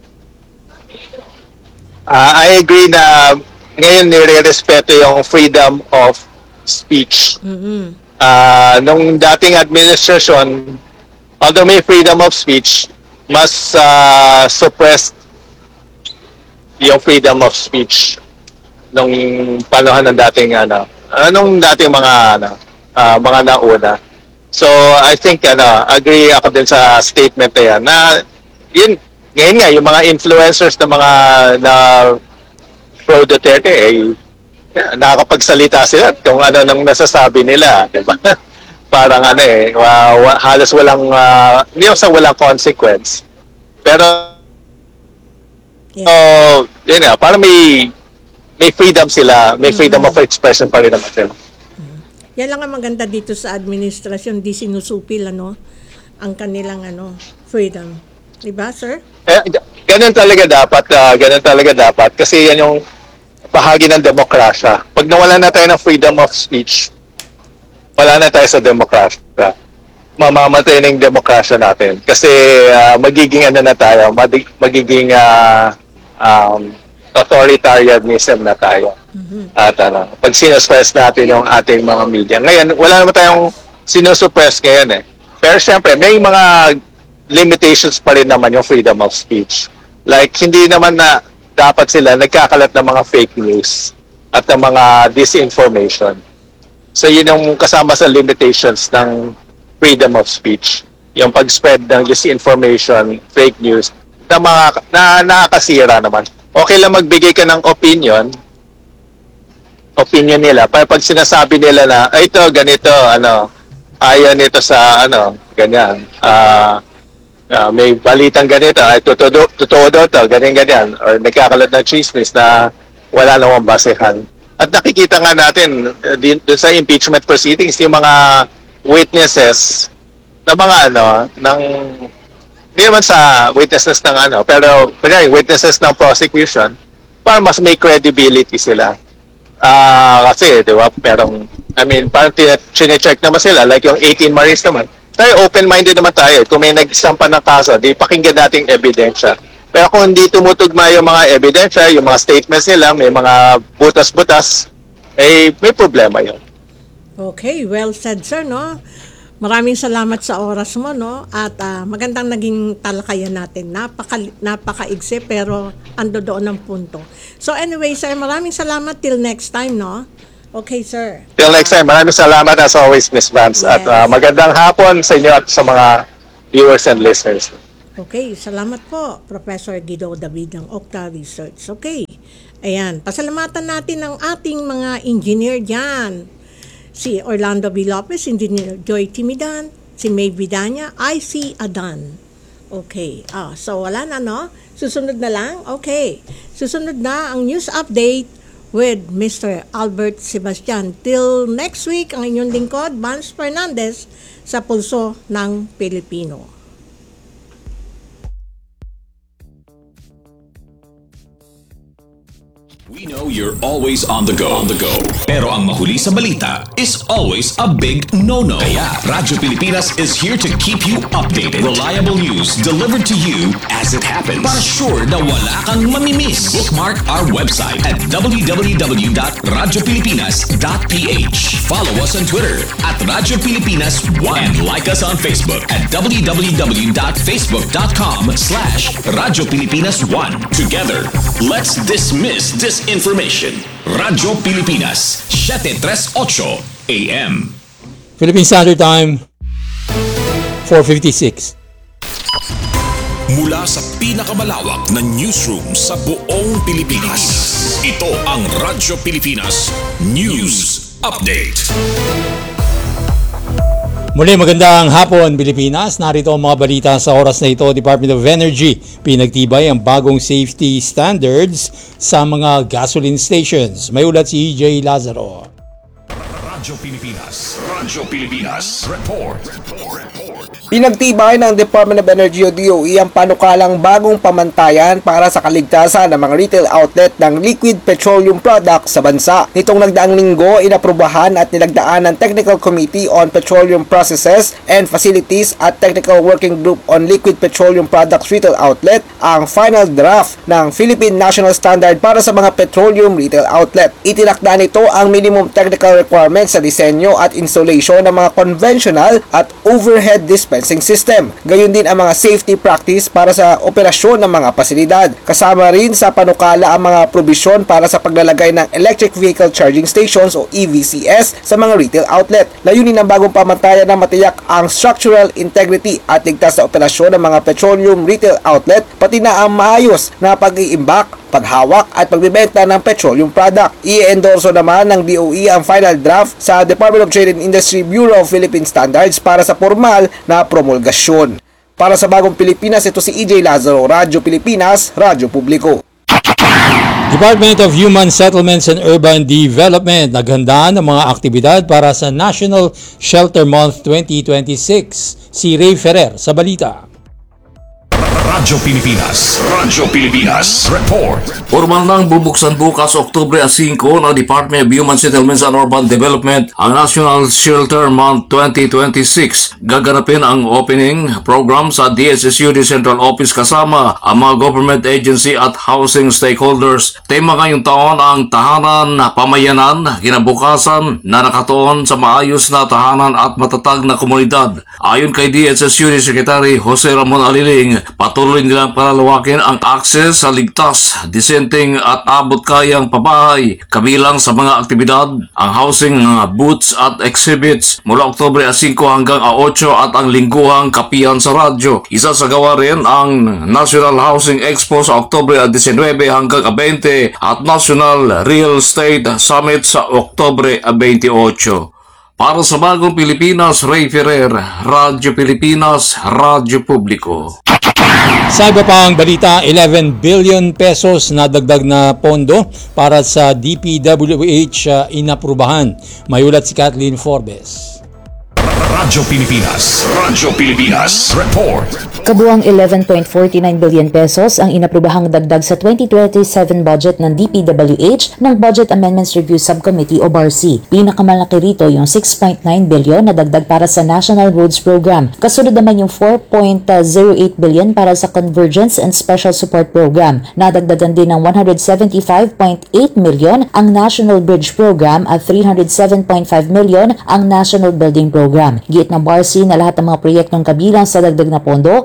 Uh, I agree na ngayon nire-respeto yung freedom of speech. Mhm. Uh, nung dating administration, although may freedom of speech, mas uh, suppressed yung freedom of speech nung panahon ng dating ano, anong dating mga ano, uh, mga nauna. So I think ano, agree ako din sa statement na yan na yun, ngayon nga yung mga influencers na mga na pro Duterte eh yeah, nakakapagsalita sila kung ano nang nasasabi nila, di ba? Parang ano eh, wa, wa, halos walang uh, hindi sa walang consequence. Pero oh, yun nga, parang may may freedom sila, may freedom of expression pa rin naman sila. Yan lang ang maganda dito sa administrasyon, di sinusupil ano ang kanilang ano freedom. Di ba, sir? Eh, ganun talaga dapat, uh, ganun talaga dapat kasi yan yung bahagi ng demokrasya. Pag nawala na tayo ng freedom of speech, wala na tayo sa demokrasya. Mamamatay na yung demokrasya natin. Kasi uh, magiging ano na tayo, magiging uh, um, authoritarianism na tayo. Mm-hmm. At ano, pag sinuspress natin yung ating mga media. Ngayon, wala naman tayong sinusuppress ngayon eh. Pero syempre, may mga limitations pa rin naman yung freedom of speech. Like, hindi naman na dapat sila nagkakalat ng mga fake news at ng mga disinformation. So, yun yung kasama sa limitations ng freedom of speech. Yung pag-spread ng disinformation, fake news, na, mga, na nakakasira naman. Okay lang magbigay ka ng opinion, opinion nila, pero pag sinasabi nila na, ay, ito, ganito, ano, ayaw nito sa, ano, ganyan, ah, uh, Uh, may balitang ganito, ay totoo, totoo daw to, ganyan-ganyan, or nagkakalat ng chismis na wala namang basehan. At nakikita nga natin, uh, din, dun sa impeachment proceedings, yung mga witnesses na mga ano, ng, hindi naman sa witnesses ng ano, pero kunyari, witnesses ng prosecution, para mas may credibility sila. Uh, kasi, di ba, merong, I mean, parang chinecheck naman sila, like yung eighteen Maris naman, tayo open-minded naman tayo. Kung may nag-istampa ng kaso, di pakinggan natin ebidensya. Pero kung hindi tumutugma yung mga ebidensya, yung mga statements nila, may mga butas-butas, eh may problema yun. Okay, well said, sir, no? Maraming salamat sa oras mo, no? At uh, magandang naging talakayan natin. Napaka, napaka-igsi, pero ando doon ang punto. So anyway, sir, maraming salamat till next time, no? Okay, sir. Till next time, maraming salamat as always, Miss Vance. Yes. At uh, magandang hapon sa inyo at sa mga viewers and listeners. Okay, salamat po, Professor Guido David ng Octa Research. Okay, ayan, pasalamatan natin ang ating mga engineer dyan. Si Orlando B. Lopez, Engineer Joy Timidan, si May Vidanya, I C Adan. Okay, ah, so wala na, no? Susunod na lang? Okay, susunod na ang news update with Mister Albert Sebastian. Till next week, ang inyong lingkod, Vance Fernandez, sa Pulso ng Pilipino. We know you're always on the go. On the go. Pero ang mahuli sa balita is always a big no-no. Kaya Radyo Pilipinas is here to keep you updated. Reliable news delivered to you as it happens. Para sure na wala kang mamimiss. Bookmark our website at w w w dot radyo pilipinas dot p h. Follow us on Twitter at Radyo Pilipinas one. And like us on Facebook at w w w dot facebook dot com slash Radyo Pilipinas one. Together, let's dismiss this information. Radyo Pilipinas, seven thirty-eight A M. Philippine Standard Time, four fifty-six. Mula sa pinakamalawak na newsroom sa buong Pilipinas, ito ang Radyo Pilipinas News Update. Muli magandang hapon Pilipinas, narito ang mga balita sa oras na ito. Department of Energy pinagtibay ang bagong safety standards sa mga gasoline stations. May ulat si E J Lazaro. Radyo Pilipinas, Radyo Pilipinas, report, report, report. Pinagtibay ng Department of Energy o D O E ang panukalang bagong pamantayan para sa kaligtasan ng mga retail outlet ng liquid petroleum products sa bansa. Nitong nagdaang linggo, inaprubahan at nilagdaan ng Technical Committee on Petroleum Processes and Facilities at Technical Working Group on Liquid Petroleum Products Retail Outlet ang final draft ng Philippine National Standard para sa mga petroleum retail outlet. Itinakda nito ang minimum technical requirements sa disenyo at installation ng mga conventional at overhead dispensing system. Gayon din ang mga safety practice para sa operasyon ng mga pasilidad. Kasama rin sa panukala ang mga probisyon para sa paglalagay ng electric vehicle charging stations o E V C S sa mga retail outlet. Layunin ng bagong pamantayan na matiyak ang structural integrity at ligtas na operasyon ng mga petroleum retail outlet, pati na ang maayos na pag-iimbak, paghawak at pagbibenta ng petroleum product. I-endorso naman ng D O E ang final draft sa Department of Trade and Industry Bureau of Philippine Standards para sa formal na promulgasyon. Para sa Bagong Pilipinas, ito si E J Lazaro, Radyo Pilipinas, Radyo Publiko. Department of Human Settlements and Urban Development naghanda ng mga aktibidad para sa National Shelter Month twenty twenty-six. Si Ray Ferrer sa balita. Radyo Pilipinas, Radyo Pilipinas, report. Formal nang bubuksan bukas Oktubre five ng Department of Human Settlements and Urban Development ang National Shelter Month twenty twenty-six. Gaganapin ang opening program sa D S S U D Central Office kasama ang mga government agency at housing stakeholders. Tema ngayong taon ang tahanan na pamayanan, kinabukasan na nakatuon sa maayos na tahanan at matatag na komunidad. Ayon kay D S S U D Secretary Jose Ramon Aliling, patuloy nilang palalawakin ang access sa ligtas, disenteng at abot-kayang pabahay kabilang sa mga aktibidad, ang housing booths at exhibits mula Oktubre five hanggang eight at ang lingguhang kapihan sa radyo. Isa sa gawa rin ang National Housing Expo sa Oktubre nineteen hanggang twenty at National Real Estate Summit sa Oktubre twenty-eight. Para sa Bagong Pilipinas, Ray Ferrer, Radyo Pilipinas, Radyo Publiko. Sa iba pang balita, eleven billion pesos na dagdag na pondo para sa D P W H uh, inaprubahan. May ulat si Kathleen Forbes. Radyo Pilipinas, Radyo Pilipinas, report. Kabuang eleven point four nine billion pesos ang inaprubahang dagdag sa twenty twenty-seven budget ng D P W H ng Budget Amendments Review Subcommittee o B A R C. Pinakamalaki rito yung six point nine billion na dagdag para sa National Roads Program. Kasunod naman yung four point zero eight billion para sa Convergence and Special Support Program. Nadagdagan din ng one hundred seventy-five point eight million ang National Bridge Program at three hundred seven point five million ang National Building Program. Giit ng B A R C na lahat ng mga proyektong kabilang sa dagdag na pondo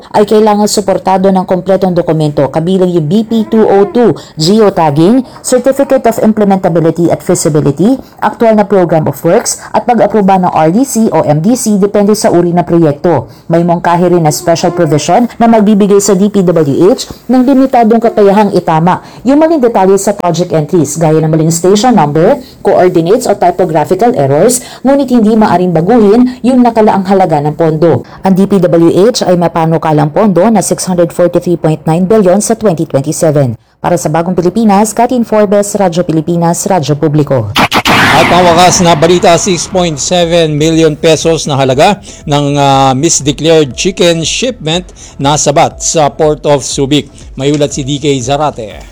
ay kailangan suportado ng kompletong dokumento kabilang yung B P two oh two geotagging, Certificate of Implementability at Feasibility, aktual na Program of Works at pag-aproba ng R D C o M D C depende sa uri ng proyekto. May mongkahi rin na special provision na magbibigay sa D P W H ng limitadong kakayahang itama yung maling detalye sa project entries gaya ng maling station number, coordinates o typographical errors, ngunit hindi maaring baguhin yung nakalaang halaga ng pondo. Ang D P W H ay mapanukalang pondo na six hundred forty-three point nine billion sa twenty twenty-seven. Para sa Bagong Pilipinas, Katin Forbes, Radyo Pilipinas, Radyo Publiko. At ang wakas na balita, six point seven million pesos na halaga ng uh, misdeclared chicken shipment na sabat sa Port of Subic. May ulat si D K Zarate.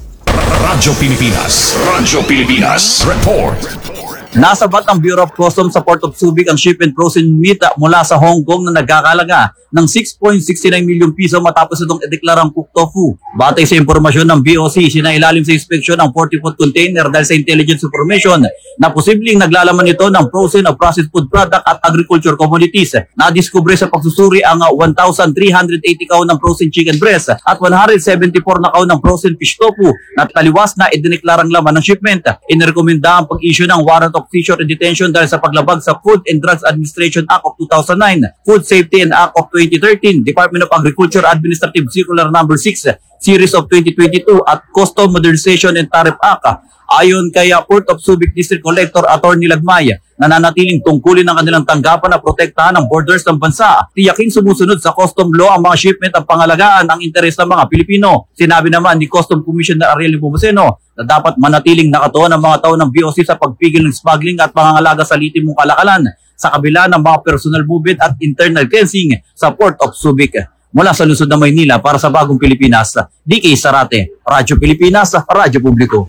Radyo Pilipinas. Radyo Pilipinas. Report. Nasabat ang Bureau of Customs sa Port of Subic ang shipment frozen meat mula sa Hong Kong na nagkakalaga ng six point six nine milyon piso matapos itong ideklarang cooked tofu. Batay sa impormasyon ng B O C, sinailalim sa inspeksyon ang forty foot container dahil sa intelligence information na posibleng naglalaman ito ng frozen o processed food product at agriculture commodities. Nadiskubre sa pagsusuri ang one thousand three hundred eighty kaw ng frozen chicken breast at one hundred seventy-four na kaw ng frozen fish tofu na taliwas na idineklarang laman ng shipment. Inirekomenda ang pag-issue ng warrant of seizure and detention dahil sa paglabag sa Food and Drugs Administration Act of two thousand nine, Food Safety and Act of twenty thirteen, Department of Agriculture Administrative Circular number six, Series of twenty twenty-two at Custom Modernization and Tariff Act. Ayon kay Port of Subic District Collector Attorney Lagmay, nananatiling tungkulin ng kanilang tanggapan na protektahan ang borders ng bansa. Tiyaking sumusunod sa custom law ang mga shipment at pangalagaan ang interes ng mga Pilipino. Sinabi naman ni Custom Commissioner Ariel Nepomuceno na dapat manatiling nakatuon ang mga tao ng B O C sa pagpigil ng smuggling at pangangalaga sa litimong kalakalan sa kabila ng mga personal movement at internal cleansing sa Port of Subic. Mula sa lungsod ng Maynila para sa Bagong Pilipinas, D K Zarate, Radyo Pilipinas, Radyo Publiko.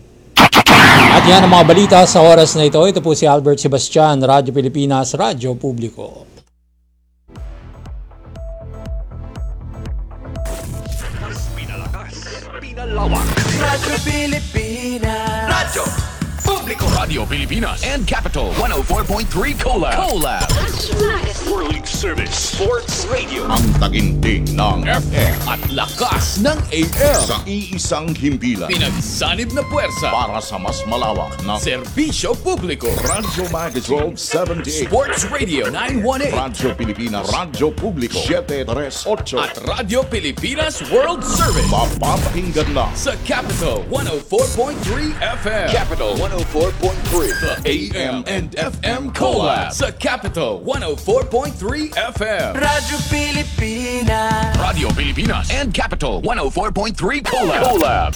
At yan ang mga balita sa oras na ito. Ito po si Albert Sebastian, Radyo Pilipinas, Radyo Publiko. Pinalawak. Radyo Pilipinas. Radyo Publiko. Radio Pilipinas and Capital one oh four point three Collab. Collab. World Service Sports Radio. Ang taginting ng F M At lakas ng A M. sa iisang himpilan Pinagsanib na puwersa. para sa mas malawak na Serbisyo Publiko. Radyo Magazine twelve seventy-eight, Sports Radio nine eighteen. Radyo Pilipinas, Radyo Publiko seven thirty-eight, At Radio Pilipinas World Service. mapapakinggan na Sa Capital one oh four point three F M. Capital one oh four point three. The A M and F M Collab. Sa Capital one oh four point three F M. Radyo Pilipinas. Radio Pilipinas and Capital one oh four point three Collab. Collab.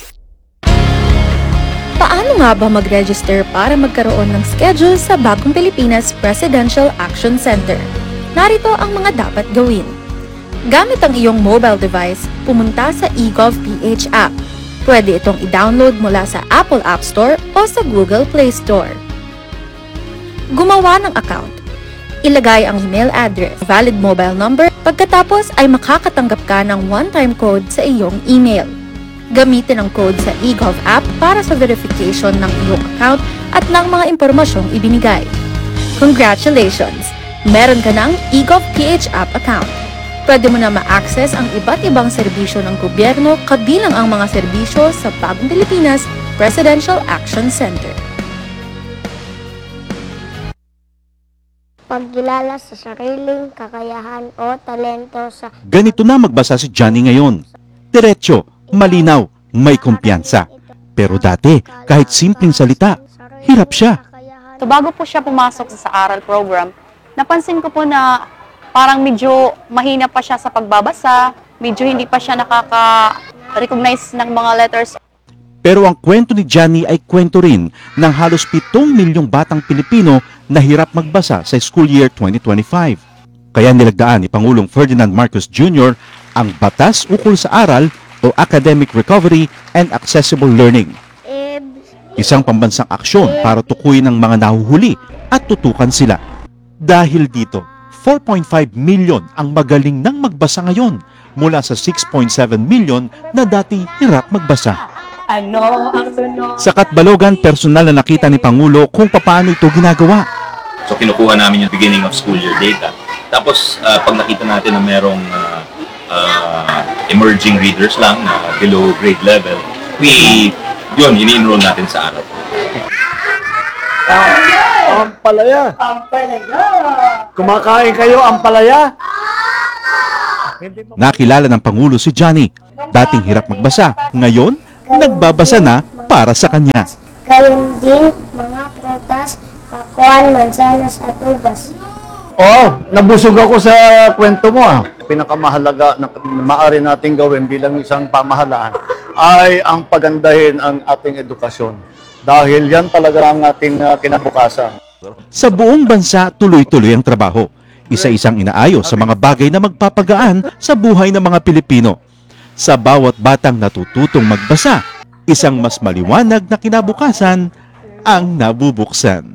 Paano nga ba mag-register para magkaroon ng schedule sa Bagong Pilipinas Presidential Action Center? Narito ang mga dapat gawin. Gamit ang iyong mobile device, pumunta sa eGovPH app. Pwede itong i-download mula sa Apple App Store o sa Google Play Store. Gumawa ng account. Ilagay ang email address, valid mobile number, pagkatapos ay makakatanggap ka ng one-time code sa iyong email. Gamitin ang code sa eGov app para sa verification ng iyong account at ng mga impormasyong ibinigay. Congratulations! Meron ka ng eGovPH app account. Pwede mo na ma-access ang iba't ibang serbisyo ng gobyerno kabilang ang mga serbisyo sa Bagong Pilipinas Presidential Action Center. Pagkilala sa sariling kakayahan o talento sa... Ganito na magbasa si Johnny ngayon. Diretso, malinaw, may kumpiyansa. Pero dati, kahit simpleng salita, hirap siya. So bago po siya pumasok sa aral program, napansin ko po na parang medyo mahina pa siya sa pagbabasa, medyo hindi pa siya nakaka-recognize ng mga letters. Pero ang kwento ni Johnny ay kwento rin ng halos pitong milyong batang Pilipino na hirap magbasa sa school year twenty twenty-five. Kaya nilagdaan ni Pangulong Ferdinand Marcos Junior ang Batas Ukol sa Aral o Academic Recovery and Accessible Learning. Isang pambansang aksyon para tukuyin ang mga nahuhuli at tutukan sila. Dahil dito, four point five million ang magaling nang magbasa ngayon mula sa six point seven million na dati hirap magbasa. Ano ang tunog? Sa Katbalogan, personal na nakita ni Pangulo kung paano ito ginagawa. So kinukuha namin yung beginning of school year data. Tapos uh, pag nakita natin na merong uh, uh, emerging readers lang na below grade level, we, yun, ini-enroll natin sa Arab. Ampalaya. Ampalaya. Kumakain kayo ampalaya? Nakilala ng Pangulo si Johnny. Dating hirap magbasa, ngayon nagbabasa na para sa kanya. Gayun din mga prutas, pakuan, mansanas at ubas. Oh, nabusog ako sa kwento mo ah. Pinakamahalaga na maaari nating gawin bilang isang pamahalaan ay ang pagandahin ang ating edukasyon. Dahil yan talaga ang ating uh, kinabukasan. Sa buong bansa, tuloy-tuloy ang trabaho. Isa-isang inaayos sa mga bagay na magpapagaan sa buhay ng mga Pilipino. Sa bawat batang natututong magbasa, isang mas maliwanag na kinabukasan ang nabubuksan.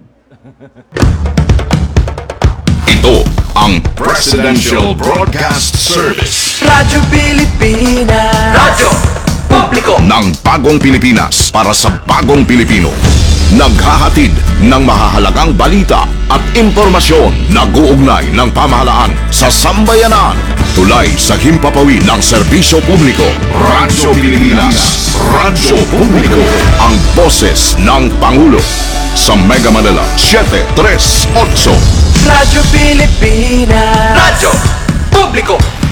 Ito ang Presidential Broadcast Service. Radyo Pilipinas. Radyo Publiko ng bagong Pilipinas para sa bagong Pilipino. Naghahatid ng mahahalagang balita at impormasyon na guugnay ng pamahalaan sa sambayanan. Tulay sa himpapawid ng serbisyo publiko. Radyo Pilipinas. Radyo Publiko. Ang boses ng Pangulo. Sa Mega Manila, seven three eight. Radyo Pilipinas. Radyo Publiko.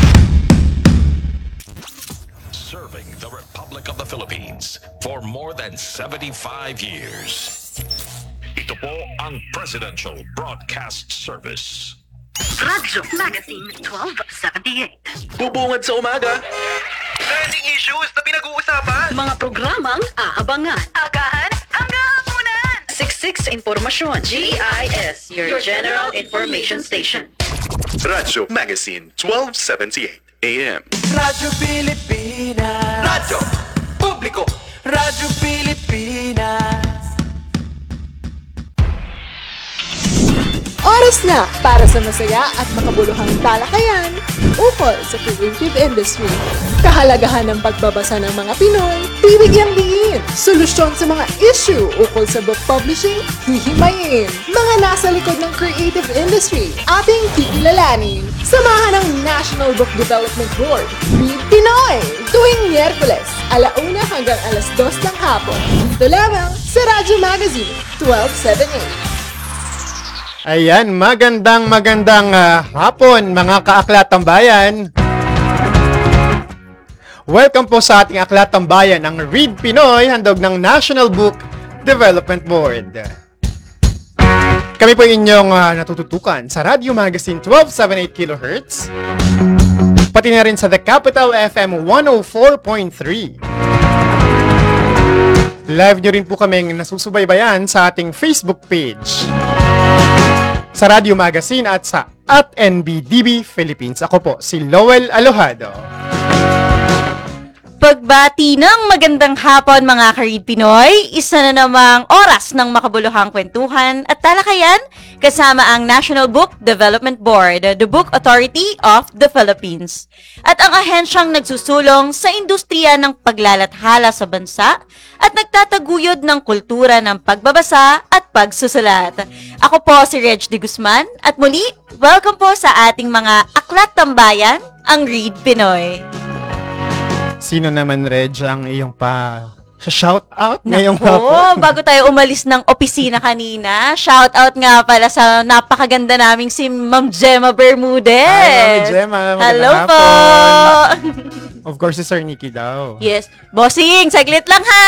Serving the Republic of the Philippines for more than seventy-five years. Ito po ang Presidential Broadcast Service. Radyo Magazine twelve seventy-eight. Bubungad sa umaga. Trending issues na pinag-uusapan. Mga programang aabangan. Agahan hanggang hapunan. Siksik sa impormasyon. G I S, your General Information Station. Radyo Magazine twelve seventy-eight A M. Radyo Pilipinas. Radyo Publiko. Radyo Pilipinas. Oras na para sa masaya at makabuluhang talakayan ukol sa creative industry. Kahalagahan ng pagbabasa ng mga Pinoy, bibigyang diin. Solusyon sa mga issue ukol sa book publishing, hihimayin. Mga nasa likod ng creative industry, ating kikilalanin. Samahan ng National Book Development Board, Read Pinoy, tuwing Miyerkules, alauna hanggang alas dos ng hapon. Dito lamang sa Radyo Magazine twelve seventy-eight. Ayan, magandang magandang uh, hapon mga kaaklatang bayan. Welcome po sa ating aklatang bayan ng Read Pinoy, handog ng National Book Development Board. Kami po inyong uh, natututukan sa Radio Magazine twelve seventy-eight kilohertz, pati na rin sa The Capital F M one oh four point three. Live nyo rin po kaming nasusubaybayan sa ating Facebook page, sa Radio Magazine at sa at N B D B Philippines. Ako po, si Lowell Alojado. Pagbati ng magandang hapon mga ka-Read Pinoy, isa na namang oras ng makabuluhang kwentuhan at talakayan kasama ang National Book Development Board, the Book Authority of the Philippines, at ang ahensyang nagsusulong sa industriya ng paglalathala sa bansa at nagtataguyod ng kultura ng pagbabasa at pagsusulat. Ako po si Reg de Guzman at muli, welcome po sa ating mga Aklat Tambayan, ang Read Pinoy. Sino naman, Reg, ang iyong pa sa shout out ngayong Nako, hapon? bago tayo umalis ng opisina kanina, shout out nga pala sa napakaganda naming si Ma'am Gemma Bermudez. Hi, Ma'am Gemma. Magandang Hello hapon. po. Of course, si Sir Nicky daw. Yes. Bossing, saglit lang ha.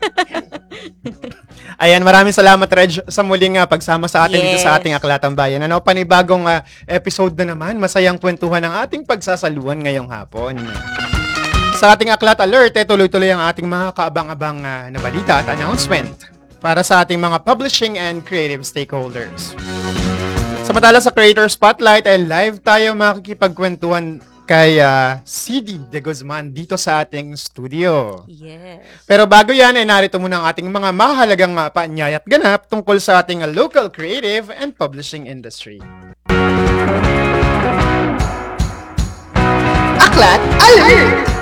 Ayan, maraming salamat, Reg, sa muling uh, pagsama sa atin dito Yes. sa ating Aklatang Bayan. Ano, panibagong uh, episode na naman, masayang kwentuhan ng ating pagsasaluhan ngayong hapon. Sa ating Aklat Alert, eh, tuloy-tuloy ang ating mga kaabang-abang uh, na balita at announcement para sa ating mga publishing and creative stakeholders. Samantala sa Creator Spotlight, eh, live tayo makikipagkwentuhan kay uh, C D de Guzman dito sa ating studio. Yes. Pero bago yan, eh, narito muna ang ating mga mahalagang uh, paanyaya at ganap tungkol sa ating uh, local creative and publishing industry. Aklat Alert!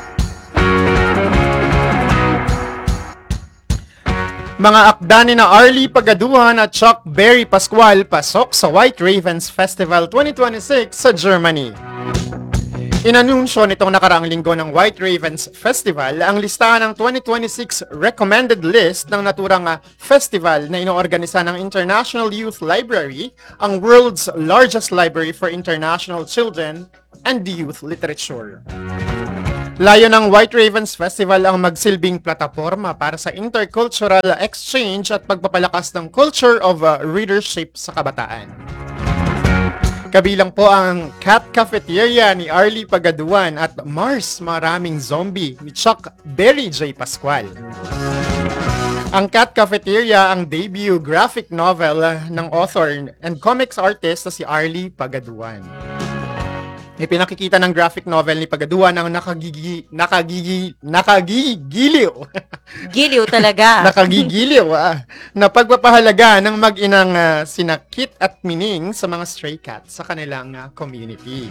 Mga akda ni na Arlie Pagaduhan at Chuck Berry Pascual pasok sa White Ravens Festival twenty twenty-six sa Germany. Inanunsyo nitong nakaraang linggo ng White Ravens Festival ang listahan ng twenty twenty-six recommended list ng naturang uh, festival na inoorganisa ng International Youth Library, ang world's largest library for international children and youth literature. Layo ng White Ravens Festival ang magsilbing plataforma para sa intercultural exchange at pagpapalakas ng culture of uh, readership sa kabataan. Kabilang po ang Cat Cafeteria ni Arlie Pagaduan at Mars Maraming Zombie ni Chuck Berry J. Pascual. Ang Cat Cafeteria ang debut graphic novel ng author and comics artist na si Arlie Pagaduan. Ipinakikita ng graphic novel ni Pagaduan ang nakagigi, nakagigi, nakagigiliw. Giliw talaga. nakagigiliw ah, na pagpapahalaga ng mag-inang uh, sina Kit at Mining sa mga stray cats sa kanilang uh, community.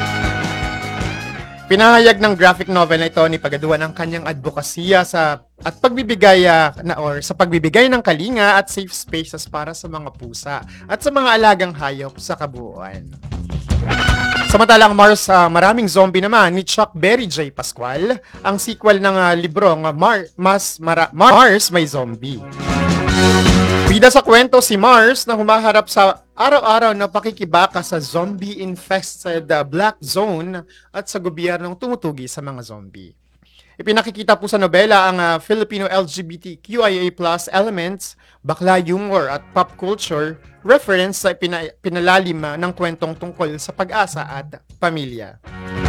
Pinahayag ng graphic novel na ito ni Pagaduan ang kanyang advokasya sa at pagbibigay uh, na or sa pagbibigay ng kalinga at safe spaces para sa mga pusa at sa mga alagang hayop sa kabuuan. Samantalang Mars uh, Maraming Zombie naman ni Chuck Berry J. Pascual, ang sequel ng uh, librong uh, Mar- Mas Mara- Mars May Zombie. Bida sa kwento si Mars na humaharap sa araw-araw na pakikibaka sa zombie-infested uh, black zone at sa gobyernong tumutugi sa mga zombie. Ipinakikita po sa nobela ang uh, Filipino L G B T Q I A plus elements, bakla humor at pop culture, reference sa pina- pinalalim uh, ng kwentong tungkol sa pag-asa at pamilya.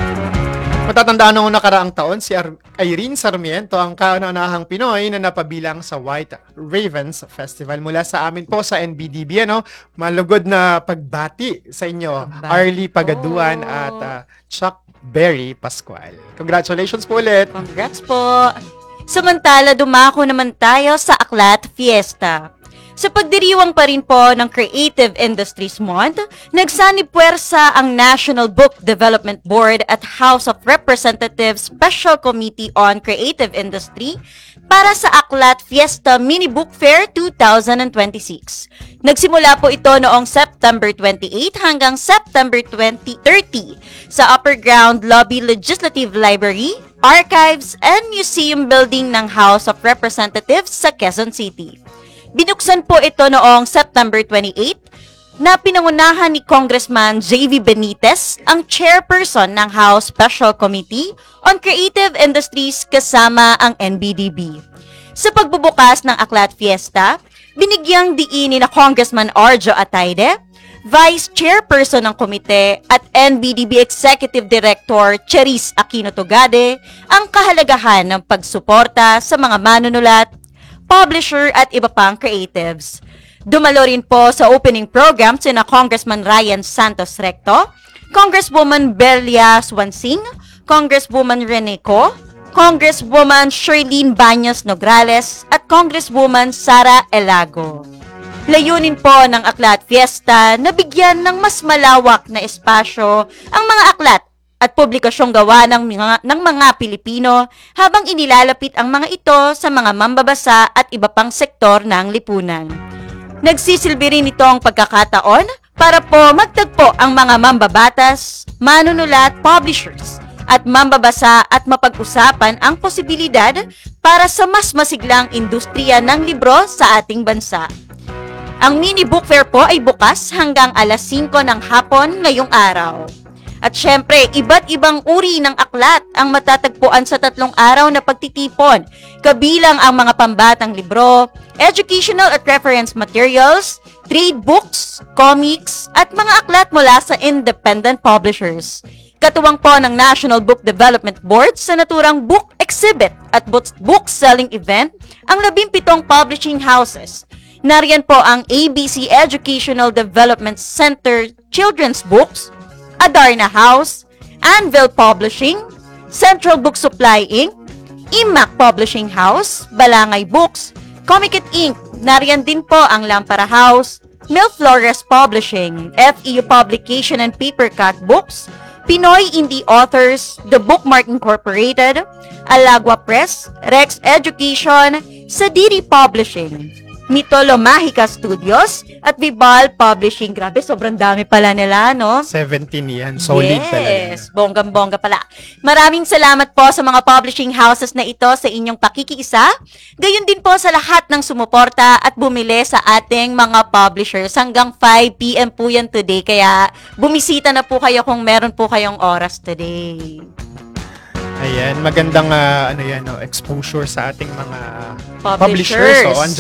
Matatandaan noong nakaraang taon, si Ar- Irene Sarmiento ang kauna-unahang Pinoy na napabilang sa White Ravens Festival. Mula sa amin po sa N B D B, ano, malugod na pagbati sa inyo, Arlie Pagaduan at uh, Chuck Berry Pascual. Congratulations po ulit. Congrats po. Samantala, dumako naman tayo sa Aklat Fiesta. Sa pagdiriwang pa rin po ng Creative Industries Month, nagsanib puwersa ang National Book Development Board at House of Representatives Special Committee on Creative Industry para sa Aklat Fiesta Mini Book Fair twenty twenty-six. Nagsimula po ito noong September twenty-eighth hanggang September twentieth thirty sa Upper Ground Lobby Legislative Library, Archives, and Museum Building ng House of Representatives sa Quezon City. Binuksan po ito noong September twenty-eighth na pinangunahan ni Congressman J V Benitez, ang chairperson ng House Special Committee on Creative Industries kasama ang N B D B. Sa pagbubukas ng Aklat Fiesta, binigyang diin ni na Congressman Arjo Atayde, Vice Chairperson ng komite at N B D B Executive Director Cherise Aquino Tugade ang kahalagahan ng pagsuporta sa mga manunulat, publisher at iba pang creatives. Dumalo rin po sa opening program sina Congressman Ryan Santos Recto, Congresswoman Belia Swansing, Congresswoman Rene Co, Congresswoman Shirlene Baños Nograles at Congresswoman Sara Elago. Layunin po ng Aklat Fiesta na bigyan ng mas malawak na espasyo ang mga aklat at publikasyong gawa ng mga, ng mga Pilipino habang inilalapit ang mga ito sa mga mambabasa at iba pang sektor ng lipunan. Nagsisilbi rin ito ang pagkakataon para po magtagpo ang mga mambabatas, manunulat, publishers, at mambabasa at mapag-usapan ang posibilidad para sa mas masiglang industriya ng libro sa ating bansa. Ang mini book fair po ay bukas hanggang alas singko ng hapon ngayong araw. At syempre, iba't ibang uri ng aklat ang matatagpuan sa tatlong araw na pagtitipon, kabilang ang mga pambatang libro, educational at reference materials, trade books, comics, at mga aklat mula sa independent publishers. Katuwang po ng National Book Development Board sa naturang book exhibit at book selling event ang labimpitong publishing houses. Nariyan po ang A B C Educational Development Center Children's Books, Adarna House, Anvil Publishing, Central Book Supply Incorporated, I M A C Publishing House, Balangay Books, Comicet Incorporated, nariyan din po ang Lampara House, Mil Flores Publishing, F E U Publication and Papercut Books, Pinoy Indie Authors, The Bookmark Incorporated, Alagwa Press, Rex Education, Sadiri Publishing. Mitolo Magica Studios, at Vibal Publishing. Grabe, sobrang dami pala nila, no? seventeen yan. Solid talaga. Yes, bonggang-bongga pala. Maraming salamat po sa mga publishing houses na ito sa inyong pakikiisa. Gayon din po sa lahat ng sumuporta at bumili sa ating mga publishers. Hanggang five p.m. po yan today. Kaya bumisita na po kayo kung meron po kayong oras today. Ayan, magandang ah, ano yan, no, exposure sa ating mga Publishers. publishers. So,